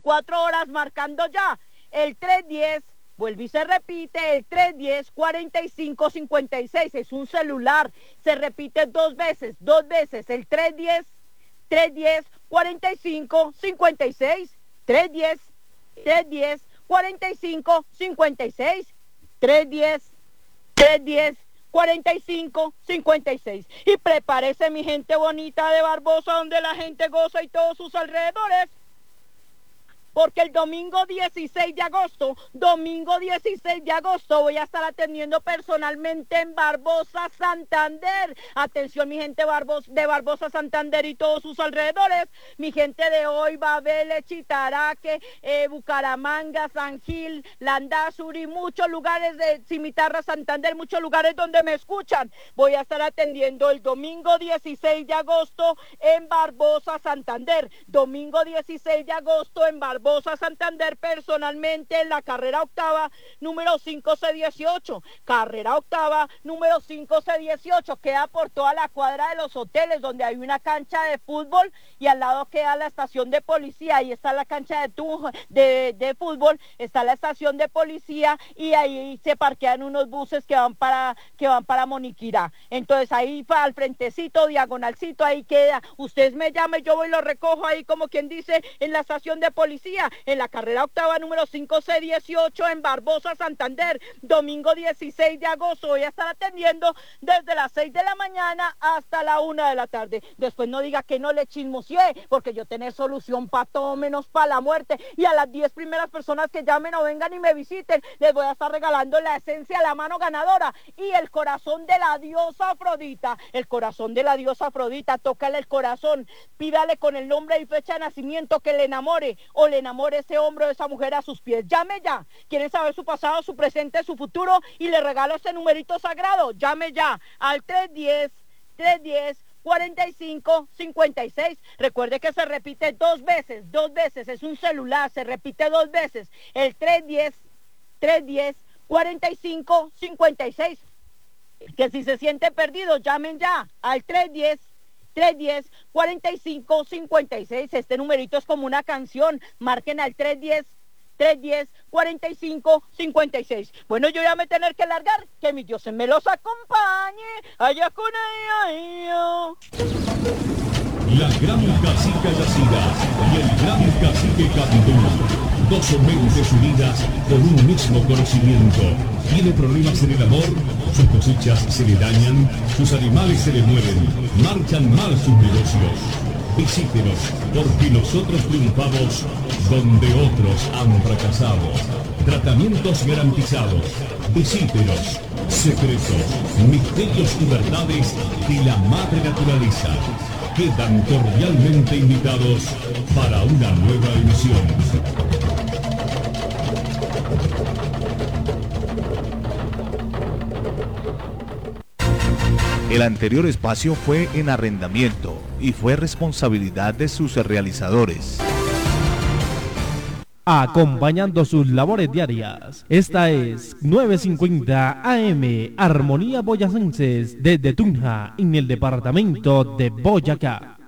24 horas marcando ya el 310, vuelve y se repite, el 310-4556, es un celular, se repite dos veces, el 310-4556, 310-4556, 310-4556. Y prepárese, mi gente bonita de Barbosa, donde la gente goza y todos sus alrededores, porque el domingo 16 de agosto, voy a estar atendiendo personalmente en Barbosa, Santander. Atención, mi gente de Barbosa, Santander y todos sus alrededores. Mi gente de hoy, Babele, Chitaraque, Bucaramanga, San Gil, Landazuri, muchos lugares de Cimitarra, Santander, muchos lugares donde me escuchan. Voy a estar atendiendo el domingo 16 de agosto en Barbosa, Santander. Domingo 16 de agosto en Barbosa, Santander, personalmente en la carrera octava número 5C18. Carrera octava número 5C18, queda por toda la cuadra de los hoteles, donde hay una cancha de fútbol y al lado queda la estación de policía. Ahí está la cancha de fútbol, está la estación de policía y ahí se parquean unos buses que van para Moniquirá. Entonces ahí al frentecito, diagonalcito, ahí queda. Ustedes me llaman, yo voy y lo recojo ahí, como quien dice, en la estación de policía, en la carrera octava número 5C18 en Barbosa, Santander. Domingo 16 de agosto voy a estar atendiendo desde las 6 de la mañana hasta la 1 de la tarde. Después no diga que no le chismoseé, porque yo tengo solución para todo menos para la muerte. Y a las 10 primeras personas que llamen o vengan y me visiten, les voy a estar regalando la esencia, la mano ganadora y el corazón de la diosa Afrodita. El corazón de la diosa Afrodita, tócale el corazón, pídale con el nombre y fecha de nacimiento que le enamore o le enamore ese hombre o esa mujer a sus pies. Llame ya. ¿Quieren saber su pasado, su presente, su futuro? Y le regalo ese numerito sagrado. Llame ya al 310-4556. Recuerde que se repite dos veces, es un celular, se repite dos veces. El 310-4556. Que si se siente perdido, llamen ya al 310-4556. Este numerito es como una canción. Marquen al 310-4556. Bueno, yo ya me tener que largar. Que mis dioses me los acompañe. Allá con ella. La gran cacica Yacida y el gran cacique Candú, dos mentes unidas por un mismo conocimiento. Tiene problemas en el amor, sus cosechas se le dañan, sus animales se le mueren, marchan mal sus negocios. Visítenos, porque nosotros triunfamos donde otros han fracasado. Tratamientos garantizados. Visítenos. Secretos, misterios y verdades de la madre naturaleza. Quedan cordialmente invitados para una nueva emisión. El anterior espacio fue en arrendamiento y fue responsabilidad de sus realizadores. Acompañando sus labores diarias, esta es 950 AM, Armonía Boyacenses, desde Tunja, en el departamento de Boyacá.